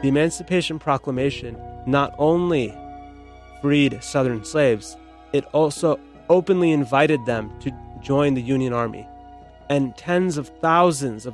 The Emancipation Proclamation not only freed Southern slaves, it also openly invited them to join the Union Army. And tens of thousands of